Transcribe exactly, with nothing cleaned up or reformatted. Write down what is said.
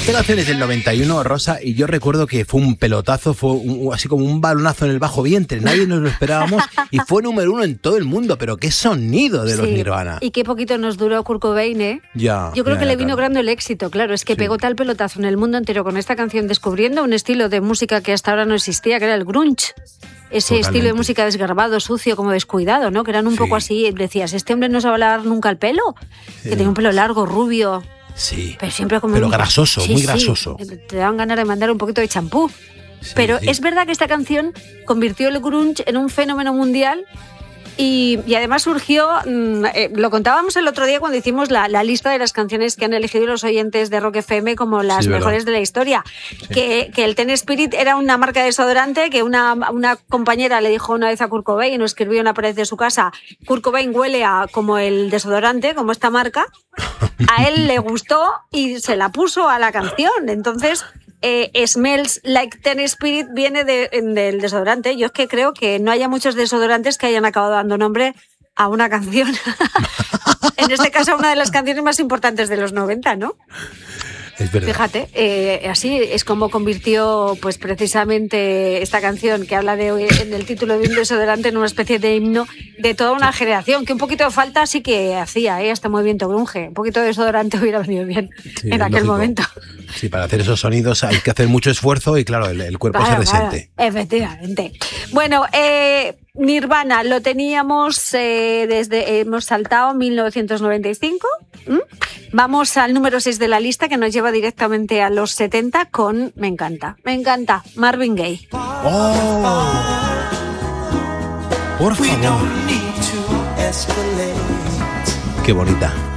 Esta canción es del noventa y uno, Rosa, y yo recuerdo que fue un pelotazo, fue un, así como un balonazo en el bajo vientre, nadie nos lo esperábamos y fue número uno en todo el mundo, pero qué sonido de sí, los Nirvana. Y qué poquito nos duró Kurt Cobain, ¿eh? Ya. Yo creo ya, que ya, le vino claro. grande el éxito, claro, es que Sí. pegó tal pelotazo en el mundo entero con esta canción, descubriendo un estilo de música que hasta ahora no existía, que era el grunge. Ese Totalmente. estilo de música desgarbado, sucio, como descuidado, ¿no? Que eran un Sí. poco así, decías, este hombre no se va a lavar nunca el pelo, Sí. que tenía un pelo largo, rubio, Sí, pero siempre como pero un- grasoso, Sí, muy sí, grasoso. te daban ganas de mandar un poquito de champú. Sí, Pero sí. es verdad que esta canción convirtió el grunge en un fenómeno mundial y, y además surgió, mmm, eh, lo contábamos el otro día cuando hicimos la, la lista de las canciones que han elegido los oyentes de Rock F M como las Sí, mejores verdad. de la historia. Sí. Que, que el Ten Spirit era una marca de desodorante que una, una compañera le dijo una vez a Kurt Cobain, o escribió en una pared de su casa, Kurt Cobain huele a, como el desodorante, como esta marca. A él le gustó y se la puso a la canción. Entonces, eh, Smells Like Teen Spirit viene de, del desodorante. Yo es que creo que no haya muchos desodorantes que hayan acabado dando nombre a una canción. En este caso, una de las canciones más importantes de los noventa, ¿no? Es verdad. Fíjate, eh, así es como convirtió pues precisamente esta canción que habla de en el título de un desodorante en una especie de himno de toda una generación, que un poquito de falta sí que hacía, ¿eh? Hasta movimiento grunge. Un poquito de desodorante hubiera venido bien Sí, en es aquel lógico. momento. Sí, para hacer esos sonidos hay que hacer mucho esfuerzo y claro, el, el cuerpo Claro, se claro, resiente. efectivamente. Bueno, eh, Nirvana lo teníamos eh, desde, hemos saltado mil novecientos noventa y cinco. ¿Mm? Vamos al número seis de la lista que nos lleva directamente a los setenta con, me encanta, me encanta, Marvin Gaye. ¡Oh! Por favor. Qué bonita.